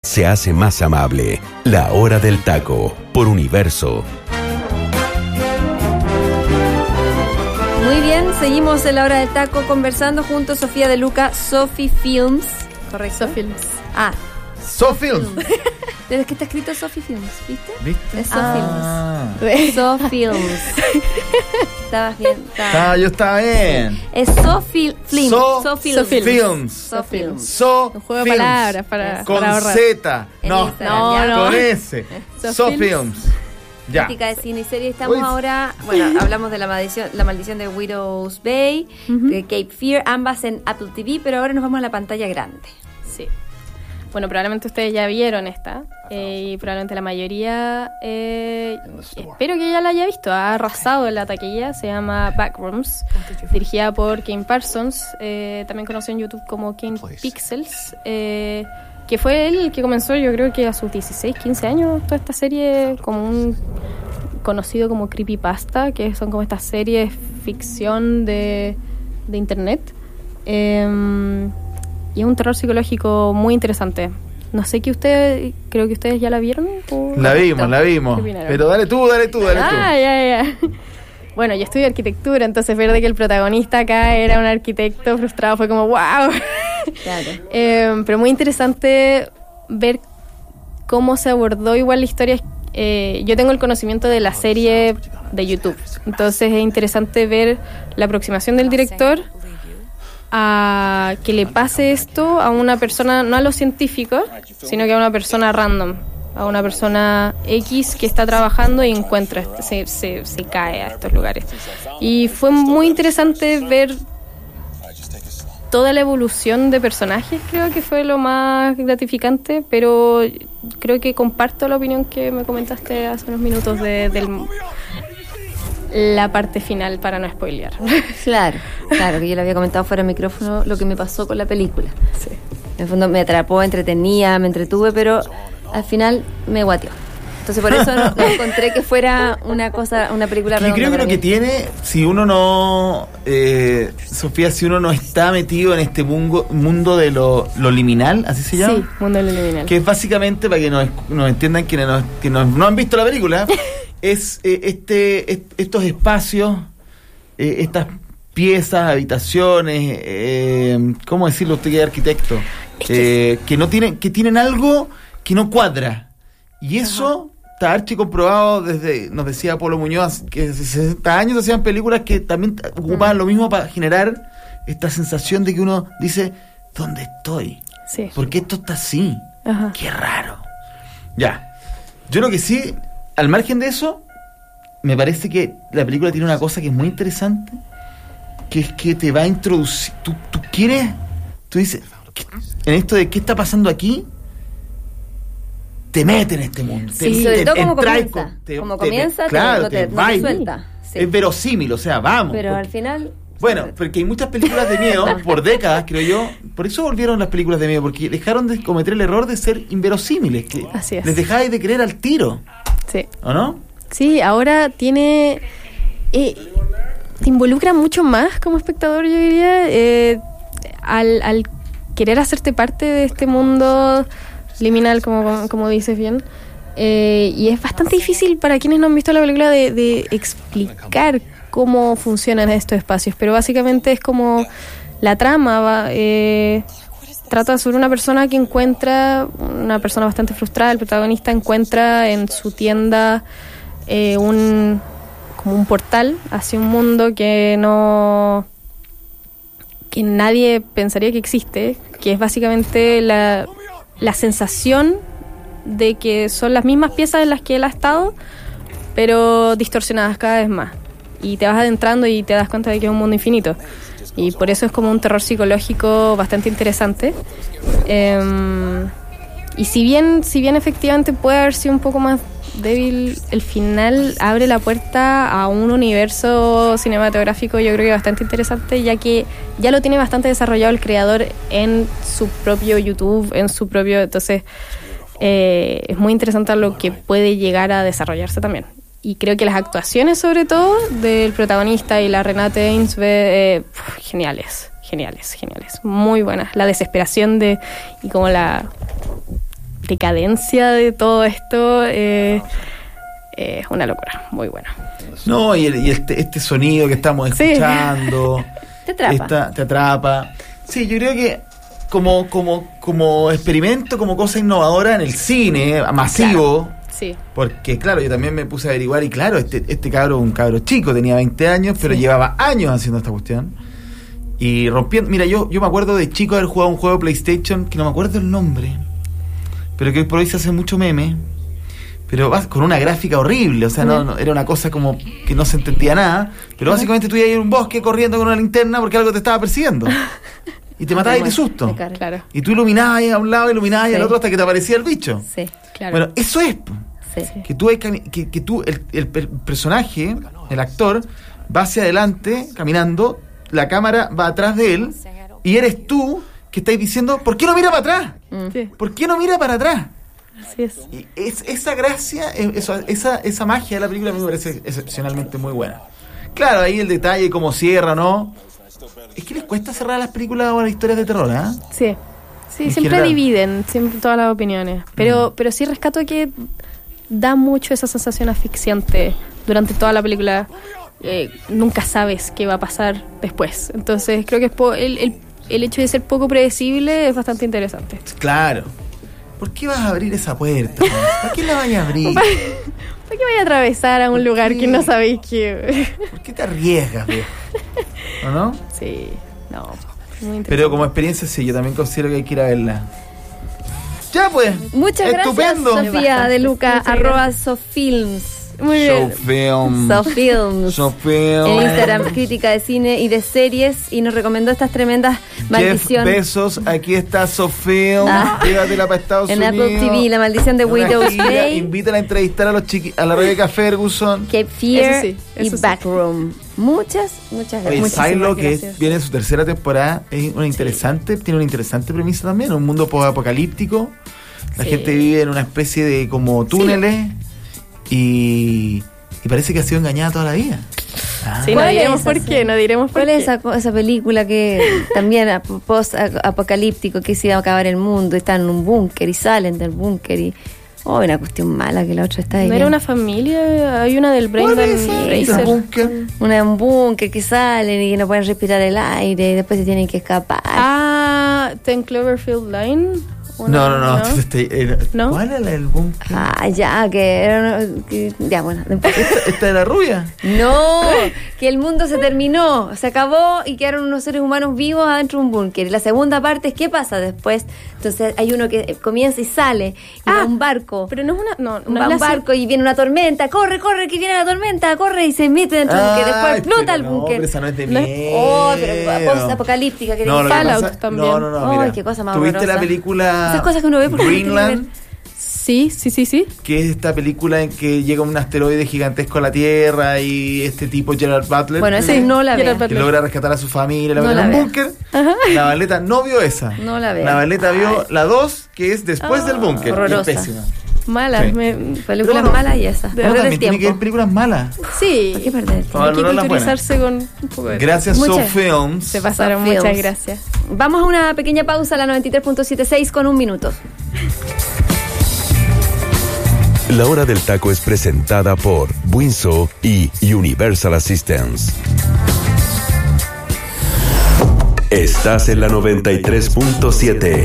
se hace más amable. La Hora del Taco, por Universo. Muy bien, seguimos en La Hora del Taco conversando junto a Sofía de Luca, Sofi Films. ¿Correcto? Sofilms. Ah, Sofilms. ¿desde que está escrito Sofi Films? ¿Viste? ¿Viste? Es Sofilms. Sofilms. Estabas bien. Yo estaba bien. Es Sofilms. Films. Sofilms. Un juego de palabras para ahorrar. Z. No, Instagram, con S. Sofilms. Ya. Crítica de cine y serie. Estamos Uy. ahora, bueno, hablamos de la maldición de Widow's Bay, de Cape Fear, ambas en Apple TV, pero ahora nos vamos a la pantalla grande. Sí. Bueno, probablemente ustedes ya vieron esta y probablemente la mayoría, espero que ya la haya visto, ha arrasado en la taquilla, se llama Backrooms, dirigida por Kane Parsons, también conocido en YouTube como Kane Pixels, que fue él el que comenzó, yo creo que a sus 16, 15 años, toda esta serie como un conocido como creepypasta, que son como estas series ficción de internet. Y es un terror psicológico muy interesante. No sé que creo que ustedes ya la vieron. La vimos. Pero dale tú. Ya. Bueno, yo estudio arquitectura, entonces ver de que el protagonista acá era un arquitecto frustrado fue como wow. Claro. Pero muy interesante ver cómo se abordó igual la historia. Yo tengo el conocimiento de la serie de YouTube, entonces es interesante ver la aproximación del director a que le pase esto a una persona, no a los científicos, sino que a una persona random, a una persona X que está trabajando y encuentra, se cae a estos lugares. Y fue muy interesante ver toda la evolución de personajes, creo que fue lo más gratificante, pero creo que comparto la opinión que me comentaste hace unos minutos de la parte final, para no spoilear. Claro, que yo le había comentado fuera de micrófono lo que me pasó con la película. Sí. En el fondo me atrapó, entretenía, me entretuve, pero al final me guateó. Entonces por eso no encontré que fuera una película redonda. Yo creo que para lo mí. que tiene, si uno no, Sofía, si uno no está metido en este mundo de lo liminal, así se llama. Sí, mundo del liminal. Que es básicamente, para que nos entiendan quienes no han visto la película, es estos espacios, estas piezas, habitaciones, ¿cómo decirlo usted que es arquitecto? Que tienen algo que no cuadra. Y eso está archicomprobado nos decía Polo Muñoz, que hace 60 años hacían películas que también ocupaban lo mismo para generar esta sensación de que uno dice, ¿dónde estoy? Sí. ¿Por qué esto está así? Ajá. Qué raro. Ya. Yo creo que sí, al margen de eso, me parece que la película tiene una cosa que es muy interesante, que es que te va a introducir, tú dices, en esto de qué está pasando aquí, te mete en este mundo. Sí, sobre todo como comienza. Claro, no te suelta. Sí. Es verosímil, o sea, vamos. Pero al final... Bueno, porque hay muchas películas de miedo, por décadas, creo yo, por eso volvieron las películas de miedo, porque dejaron de cometer el error de ser inverosímiles, que Así es. les dejáis de creer al tiro, Sí. ¿o no? Sí, ahora tiene... te involucra mucho más como espectador, yo diría, al querer hacerte parte de este mundo liminal, como dices bien. Y es bastante difícil para quienes no han visto la película de explicar cómo funcionan estos espacios, pero básicamente es como la trama trata sobre una persona que encuentra, una persona bastante frustrada, el protagonista encuentra en su tienda como un portal hacia un mundo que nadie pensaría que existe, que es básicamente la sensación de que son las mismas piezas en las que él ha estado, pero distorsionadas cada vez más. Y te vas adentrando y te das cuenta de que es un mundo infinito. Y por eso es como un terror psicológico bastante interesante. Y si bien efectivamente puede haber sido un poco más débil, el final abre la puerta a un universo cinematográfico, yo creo que bastante interesante, ya que ya lo tiene bastante desarrollado el creador en su propio YouTube, entonces es muy interesante lo que puede llegar a desarrollarse también. Y creo que las actuaciones, sobre todo, del protagonista y la Renate Ainsworth, geniales, muy buenas. La desesperación y como decadencia de todo esto es una locura, muy bueno. No, y este sonido que estamos escuchando Te atrapa. Sí, yo creo que como experimento, como cosa innovadora en el cine masivo. Claro. Sí. Porque claro, yo también me puse a averiguar y claro, este cabro, un cabro chico, tenía 20 años, pero llevaba años haciendo esta cuestión. Y rompiendo, mira, yo me acuerdo de chico haber jugado un juego de PlayStation, que no me acuerdo el nombre, pero que hoy por hoy se hace mucho meme, pero con una gráfica horrible, o sea, no era una cosa como que no se entendía nada, pero básicamente tú ibas en un bosque corriendo con una linterna porque algo te estaba persiguiendo. Y te matabas de susto. Claro. Y tú iluminabas a un lado, iluminabas al otro hasta que te aparecía el bicho. Sí, claro. Bueno, eso es... sí. Que tú, el personaje, el actor, va hacia adelante caminando, la cámara va atrás de él y eres tú que estás diciendo, ¿por qué no mira para atrás? Sí. ¿Por qué no mira para atrás? Así es. Y esa gracia, esa magia de la película a mí me parece excepcionalmente muy buena. Claro, ahí el detalle, cómo cierra, ¿no? Es que les cuesta cerrar las películas o las historias de terror, ¿eh? Sí. Sí, En siempre general. dividen, siempre todas las opiniones. Pero sí rescato que da mucho esa sensación asfixiante durante toda la película. Nunca sabes qué va a pasar después. Entonces creo que el hecho de ser poco predecible es bastante interesante. Claro. ¿Por qué vas a abrir esa puerta? ¿Para qué la vas a abrir? ¿Para qué vaya a atravesar a un lugar que no sabéis que... ¿Por qué te arriesgas, viejo? ¿O no? Sí, no. Muy interesante. Pero como experiencia sí, yo también considero que hay que ir a verla. Ya pues. Muchas Estupendo. gracias, Sofía de Luca, Muchas @sofilms. Muy bien. Sofilms. Sofilms. En Instagram, crítica de cine y de series, y nos recomendó estas tremendas Jeff maldiciones. Bezos, aquí está Sofilms. Ah. Llévatela para Estados En Unidos. Apple TV, La maldición de Una Widow's gira, Bay, invítala a entrevistar a la Rebecca Ferguson. Cape Fear Eso y sí. Backroom. Muchas gracias. Oye, Muchísimas Silo, que gracias. viene en su tercera temporada, es una interesante, tiene una interesante premisa también, un mundo apocalíptico. La Sí. gente vive en una especie de como túneles y parece que ha sido engañada toda la vida. Ah. Sí, no ¿Cuál es diremos esa por qué, no diremos por ¿Cuál qué. es esa película que también post-apocalíptico, que se iba a acabar el mundo, están en un búnker y salen del búnker y... Oh, una cuestión mala que la otra está ahí. ¿No era una familia? Hay una del Brendan Fraser. Una en un búnker que salen y que no pueden respirar el aire y después se tienen que escapar. Ah, 10 Cloverfield Lane. No. ¿No? ¿Cuál era el búnker? Ya, que era ya, bueno. ¿Esta de la rubia? No, que el mundo se terminó, se acabó y quedaron unos seres humanos vivos adentro de un búnker. Y la segunda parte es qué pasa después. Entonces hay uno que comienza y sale y va a un barco. Pero no es una... No, Va a un barco y viene una tormenta. Corre, que viene la tormenta. Corre y se mete dentro del búnker. Después explota el búnker. Pero esa no es de No. miedo. Oh, pero post-apocalíptica. Que No, lo que Fallout pasa- también. No, mira. Ay, qué cosa más ¿Tuviste horrorosa. la película Esas cosas que uno ve porque no tiene que Greenland? ver. Sí. Que es esta película en que llega un asteroide gigantesco a la Tierra y este tipo Gerard Butler Bueno, esa Sí, no la Gerard veo. que Butler. logra rescatar a su familia, la No mete la en un veo. búnker. La Valeta no vio esa. No la veo. La Valeta vio la 2, que es después del búnker. horrorosa. Y es pésima. Mala. Sí. Películas No. malas y esas. Pero Perder el también tiene que tiempo. ver películas malas. Sí. ¿Por qué perder el tiempo? Para Hay que valorar las buenas. culturizarse con un poco de... Gracias, Muchas- Sofilms. Se pasaron, Films. muchas gracias. Vamos a una pequeña pausa a la 93.76 con 1 minuto. La Hora del Taco es presentada por Winso y Universal Assistance. Estás en la 93.7.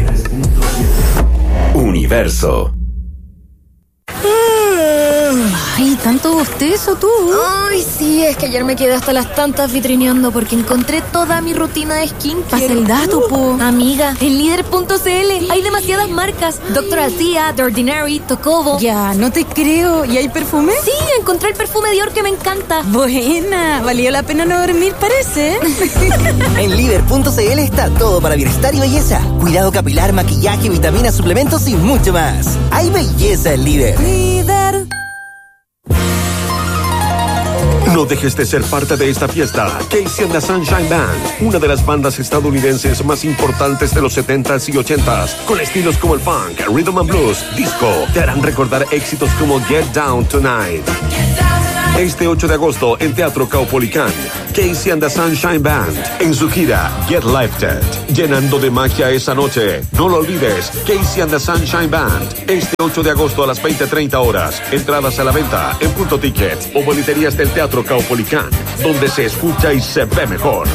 Universo. Ay, tanto bostezo tú. Ay, sí, es que ayer me quedé hasta las tantas vitrineando porque encontré toda mi rutina de skincare. Pasa el dato, po. Amiga, en líder.cl hay demasiadas marcas. Dr. Althea, The Ordinary, Tocobo. Ya, no te creo. ¿Y hay perfume? Sí, encontré el perfume Dior que me encanta. Buena, valió la pena no dormir, parece. En líder.cl está todo para bienestar y belleza. Cuidado capilar, maquillaje, vitaminas, suplementos y mucho más. Hay belleza en Líder. Líder. No dejes de ser parte de esta fiesta. Casey and the Sunshine Band, una de las bandas estadounidenses más importantes de los 70s y 80s, con estilos como el funk, rhythm and blues, disco, te harán recordar éxitos como Get Down Tonight. Este 8 de agosto en Teatro Caupolicán, Casey and the Sunshine Band en su gira Get Lifted, llenando de magia esa noche. No lo olvides, Casey and the Sunshine Band, este 8 de agosto a las 20:30 horas. Entradas a la venta en Punto Ticket o boleterías del Teatro Caupolicán, donde se escucha y se ve mejor.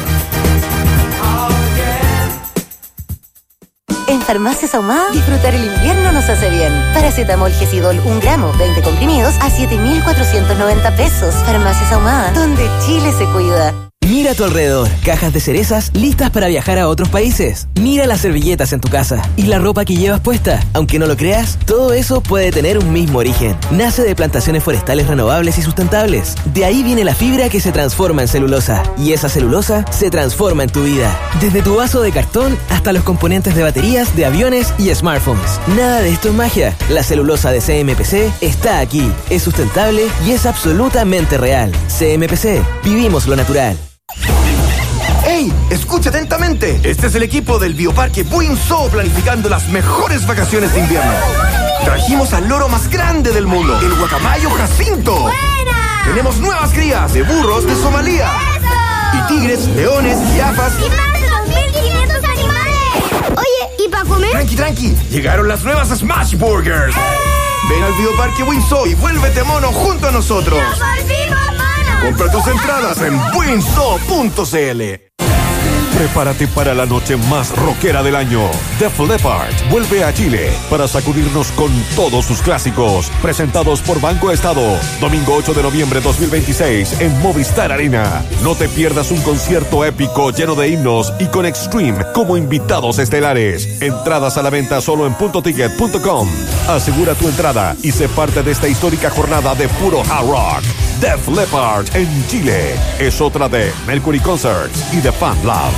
En Farmacias Ahumada, disfrutar el invierno nos hace bien. Paracetamol Gesidol 1 gramo, 20 comprimidos a 7.490 pesos. Farmacias Ahumada, donde Chile se cuida. Mira a tu alrededor, cajas de cerezas listas para viajar a otros países. Mira las servilletas en tu casa y la ropa que llevas puesta. Aunque no lo creas, todo eso puede tener un mismo origen. Nace de plantaciones forestales renovables y sustentables. De ahí viene la fibra que se transforma en celulosa. Y esa celulosa se transforma en tu vida. Desde tu vaso de cartón hasta los componentes de baterías, de aviones y smartphones. Nada de esto es magia. La celulosa de CMPC está aquí. Es sustentable y es absolutamente real. CMPC, vivimos lo natural. ¡Ey! Escucha atentamente. Este es el equipo del Bioparque Buinzo planificando las mejores vacaciones de invierno. Trajimos al loro más grande del mundo, el guacamayo Jacinto. ¡Buena! Tenemos nuevas crías de burros de Somalia. ¡Eso! Y tigres, leones, jirafas. ¡Y más de 2.500 animales! Oye, ¿y para comer? Tranqui. Llegaron las nuevas Smash Burgers. Ven al Bioparque Buinzo y vuélvete mono junto a nosotros. ¡Nos volvimos monos! Compra tus entradas en buinzo.cl. Prepárate para la noche más rockera del año. Def Leppard vuelve a Chile para sacudirnos con todos sus clásicos. Presentados por Banco Estado. Domingo 8 de noviembre 2026 en Movistar Arena. No te pierdas un concierto épico lleno de himnos y con Extreme como invitados estelares. Entradas a la venta solo en puntoticket.com. Asegura tu entrada y sé parte de esta histórica jornada de puro hard rock. Def Leppard en Chile es otra de Mercury Concerts y The Fan Lab.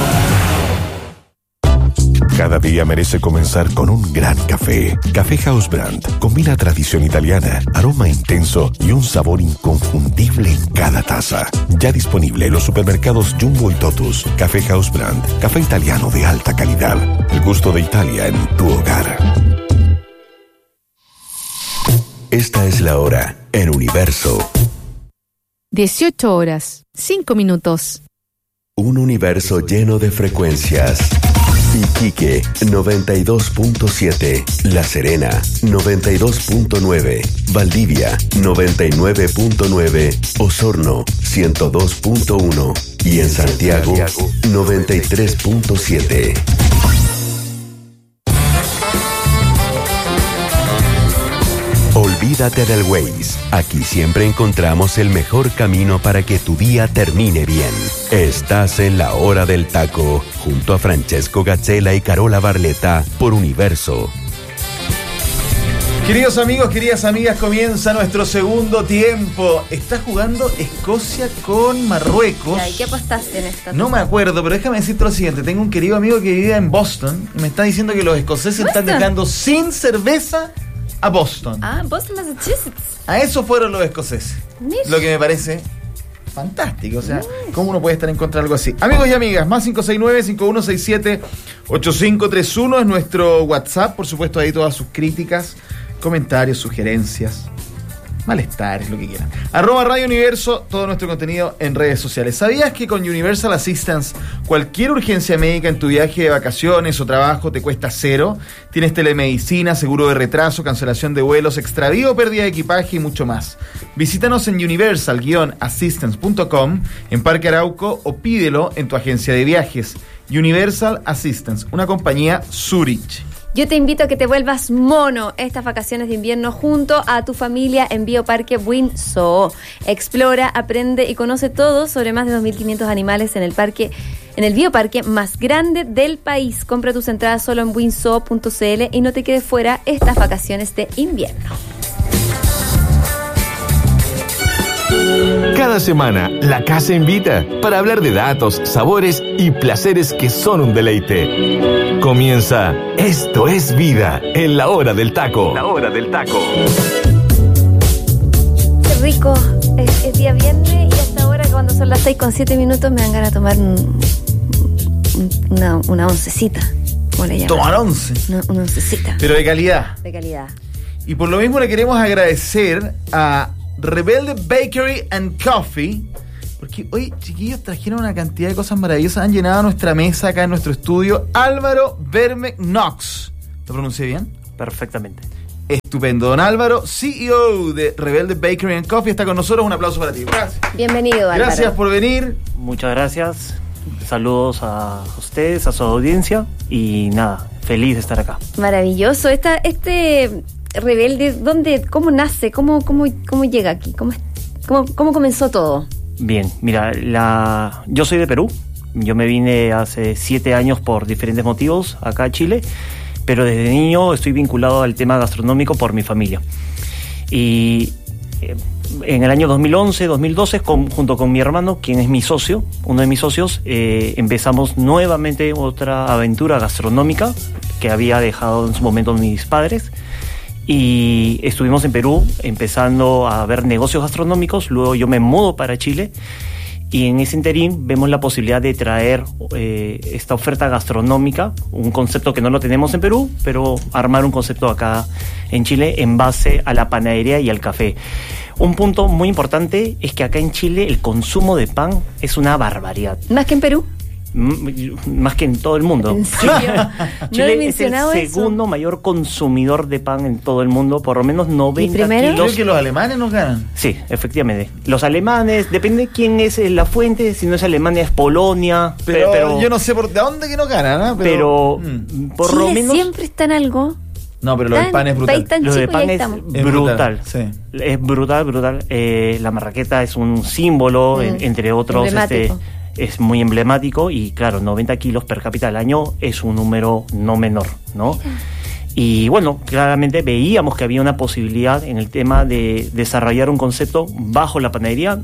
Cada día merece comenzar con un gran café. Café House Brand combina tradición italiana, aroma intenso y un sabor inconfundible en cada taza. Ya disponible en los supermercados Jumbo y Totus. Café House Brand, café italiano de alta calidad. El gusto de Italia en tu hogar. Esta es la hora en Universo. 18 horas, 5 minutos. Un universo lleno de frecuencias. Iquique 92.7, La Serena 92.9, Valdivia 99.9, Osorno 102.1 y en Santiago 93.7. Olvídate del Waze. Aquí siempre encontramos el mejor camino para que tu día termine bien. Estás en la hora del taco, junto a Francesco Gazzella y Carola Barletta por Universo. Queridos amigos, queridas amigas, comienza nuestro segundo tiempo. Está jugando Escocia con Marruecos. ¿Y qué apostaste en esta? No me acuerdo, pero déjame decirte lo siguiente. Tengo un querido amigo que vive en Boston y me está diciendo que los escoceses están dejando sin cerveza a Boston. Ah, Boston, Massachusetts. A eso fueron los escoceses. Mira. Lo que me parece fantástico. O sea, ¿cómo uno puede estar en contra de algo así? Amigos y amigas, más 569-5167-8531 es nuestro WhatsApp. Por supuesto, ahí todas sus críticas, comentarios, sugerencias, malestares, lo que quieran. @Radio Universo, todo nuestro contenido en redes sociales. ¿Sabías que con Universal Assistance cualquier urgencia médica en tu viaje de vacaciones o trabajo te cuesta cero? Tienes telemedicina, seguro de retraso, cancelación de vuelos, extravío, pérdida de equipaje y mucho más. Visítanos en universal-assistance.com en Parque Arauco o pídelo en tu agencia de viajes. Universal Assistance, una compañía Zurich. Yo te invito a que te vuelvas mono estas vacaciones de invierno junto a tu familia en Bioparque Buinzo. Explora, aprende y conoce todo sobre más de 2.500 animales en el bioparque más grande del país. Compra tus entradas solo en buinzo.cl y no te quedes fuera estas vacaciones de invierno. Cada semana, la casa invita para hablar de datos, sabores y placeres que son un deleite. Comienza Esto es Vida en la hora del taco. La hora del taco. Qué rico. Es día viernes y hasta ahora, cuando son las 6:07, me dan ganas de tomar una oncecita. ¿Cómo le llaman? Tomar once. Una oncecita. Pero de calidad. De calidad. Y por lo mismo le queremos agradecer a Rebelde Bakery and Coffee, Porque hoy, chiquillos, trajeron una cantidad de cosas maravillosas. Han llenado nuestra mesa acá en nuestro estudio. Álvaro Verme Knox. ¿Lo pronuncié bien? Perfectamente. Estupendo. Don Álvaro, CEO de Rebelde Bakery and Coffee, está con nosotros. Un aplauso para ti. Gracias. Bienvenido, Álvaro. Gracias por venir. Muchas gracias. Saludos a ustedes, a su audiencia. Y nada, feliz de estar acá. Maravilloso. Este Rebelde, ¿cómo nace? ¿Cómo llega aquí? ¿Cómo comenzó todo? Bien, mira, yo soy de Perú. Yo me vine hace 7 años por diferentes motivos acá a Chile, pero desde niño estoy vinculado al tema gastronómico por mi familia. Y en el año 2011, 2012, junto con mi hermano, quien es mi socio, uno de mis socios, empezamos nuevamente otra aventura gastronómica que había dejado en su momento mis padres. Y estuvimos en Perú empezando a ver negocios gastronómicos. Luego yo me mudo para Chile y en ese interín vemos la posibilidad de traer esta oferta gastronómica, un concepto que no lo tenemos en Perú, pero armar un concepto acá en Chile en base a la panadería y al café. Un punto muy importante es que acá en Chile el consumo de pan es una barbaridad. ¿Más que en Perú? Más que en todo el mundo. ¿En serio? Chile es el segundo mayor consumidor de pan en todo el mundo, por lo menos 90 kilos. Creo que los alemanes nos ganan. Sí, efectivamente. Los alemanes, depende quién es la fuente, si no es Alemania es Polonia. Pero yo no sé de dónde que nos ganan, ¿eh? Pero por Chile lo menos siempre está en algo. No, pero lo del pan es brutal. Lo del pan es brutal. Sí. Es brutal. La marraqueta es un símbolo, entre otros. Es muy emblemático y claro, 90 kilos per cápita al año es un número no menor, ¿no? Y bueno, claramente veíamos que había una posibilidad en el tema de desarrollar un concepto bajo la panadería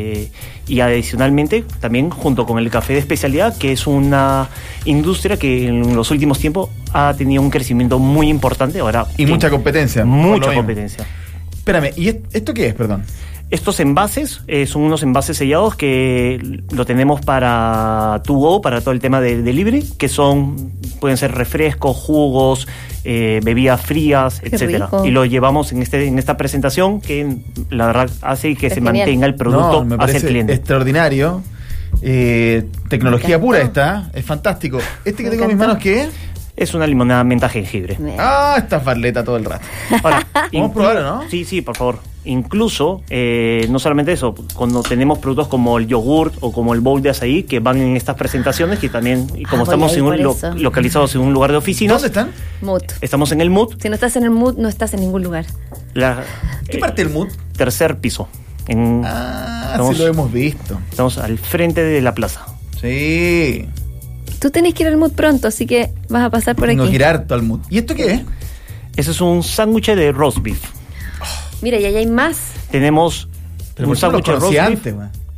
y adicionalmente también junto con el café de especialidad, que es una industria que en los últimos tiempos ha tenido un crecimiento muy importante. Ahora y mucha competencia. Mucha competencia. Espérame, ¿y esto qué es, perdón? Estos envases son unos envases sellados que lo tenemos para to go, para todo el tema de delivery, que pueden ser refrescos, jugos, bebidas frías, etcétera. Y lo llevamos en esta presentación que la verdad hace que se mantenga el producto hacia el cliente. Extraordinario. Tecnología pura esta, es fantástico. ¿Este que tengo en mis manos qué es? Es una limonada menta jengibre. Esta farleta todo el rato. Ahora, vamos a probarlo, ¿no? Sí, por favor. Incluso, no solamente eso, cuando tenemos productos como el yogurt o como el bowl de azaí que van en estas presentaciones, que también, como estamos localizados en un lugar de oficinas. ¿Dónde están? Mood. Estamos en el Mood. Si no estás en el Mood, no estás en ningún lugar. ¿Qué parte del Mood? Tercer piso. Sí lo hemos visto. Estamos al frente de la plaza. Sí. Tú tenés que ir al Mood pronto, así que vas a pasar por aquí. Tengo que ir harto al Mood. ¿Y esto qué es? Ese es un sándwich de roast beef. Mira, y allá hay más. Tenemos un sándwich de roast beef.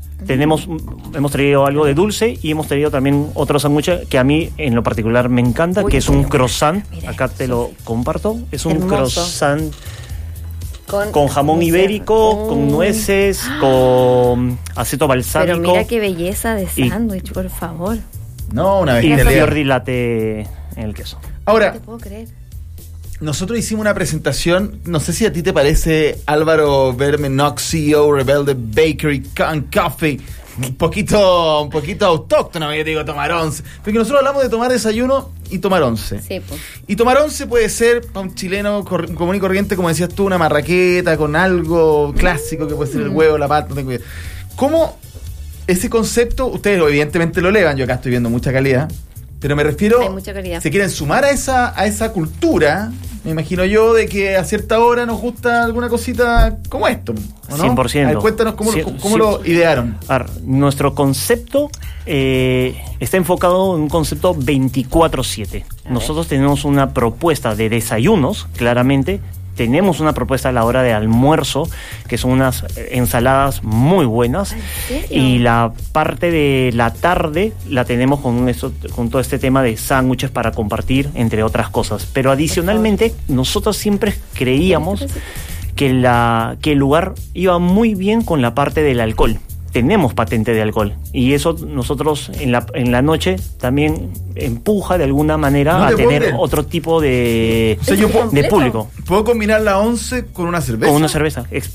Hemos traído algo de dulce y hemos traído también otro sándwich que a mí en lo particular me encanta, que es un croissant. Acá te lo comparto. Es un croissant con jamón ibérico, con nueces, con aceto balsámico. Pero mira qué belleza de sándwich, por favor. No, una bestialidad. Y fior di latte en el queso. Ahora, no te puedo creer. Nosotros hicimos una presentación, no sé si a ti te parece, Álvaro Verme Knox, CEO, Rebelde Bakery and Coffee, un poquito autóctono, yo te digo tomar 11, porque nosotros hablamos de tomar desayuno y tomar 11. Sí, pues. Y tomar 11 puede ser para un chileno común y corriente, como decías tú, una marraqueta con algo clásico que puede ser el huevo, la pata, no tengo idea. ¿Cómo ese concepto, ustedes evidentemente lo elevan, yo acá estoy viendo mucha calidad, pero me refiero, hay mucha calidad. ¿Se quieren sumar a esa cultura? Me imagino yo de que a cierta hora nos gusta alguna cosita como esto, ¿o no? 100%. A ver, cuéntanos cómo lo idearon. Nuestro concepto está enfocado en un concepto 24/7. Nosotros tenemos una propuesta de desayunos, claramente. Tenemos una propuesta a la hora de almuerzo, que son unas ensaladas muy buenas. Y la parte de la tarde la tenemos con todo este tema de sándwiches para compartir, entre otras cosas. Pero adicionalmente, nosotros siempre creíamos que el lugar iba muy bien con la parte del alcohol. Tenemos patente de alcohol y eso nosotros en la noche también empuja de alguna manera a tener otro tipo de público. ¿Puedo combinar la 11 con una cerveza? Con una cerveza,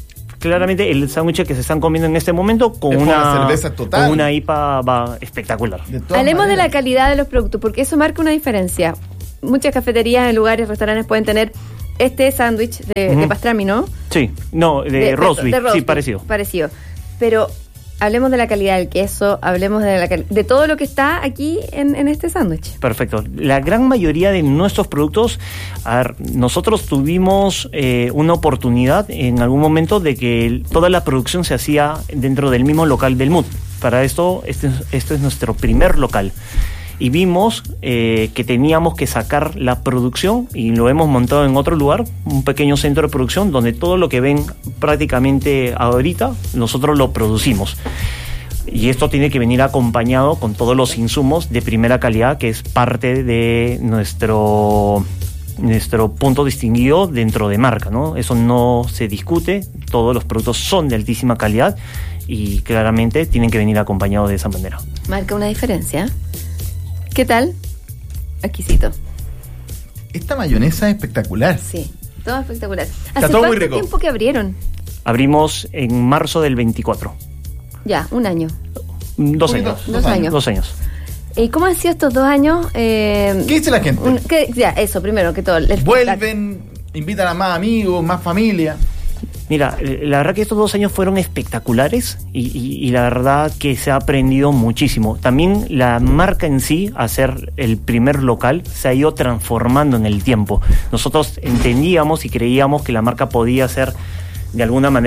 claramente el sándwich que se están comiendo en este momento con una cerveza total, con una IPA va espectacular. Hablemos de la calidad de los productos, porque eso marca una diferencia. Muchas cafeterías, en lugares, restaurantes pueden tener este sándwich de pastrami, ¿no? Sí, no, de roast beef, sí, parecido. Pero hablemos de la calidad del queso, hablemos de todo lo que está aquí en este sándwich. Perfecto. La gran mayoría de nuestros productos, nosotros tuvimos una oportunidad en algún momento de que toda la producción se hacía dentro del mismo local del MUT. Para esto, este es nuestro primer local. Y vimos que teníamos que sacar la producción y lo hemos montado en otro lugar, un pequeño centro de producción donde todo lo que ven prácticamente ahorita nosotros lo producimos. Y esto tiene que venir acompañado con todos los insumos de primera calidad, que es parte de nuestro punto distinguido dentro de marca, ¿no? Eso no se discute, todos los productos son de altísima calidad y claramente tienen que venir acompañados de esa manera. Marca una diferencia. ¿Qué tal? Exquisito. Esta mayonesa es espectacular. Sí, todo espectacular. Está todo muy rico. ¿Hace cuánto tiempo que abrieron? Abrimos en marzo del 24. Ya, un año. 2 años. 2 años. 2 años. ¿Y cómo han sido estos 2 años? ¿Qué dice la gente? Eso, primero que todo. Vuelven, invitan a más amigos, más familia. Mira, la verdad que estos 2 años fueron espectaculares y la verdad que se ha aprendido muchísimo. También la marca en sí, a ser el primer local, se ha ido transformando en el tiempo. Nosotros entendíamos y creíamos que la marca podía ser de alguna manera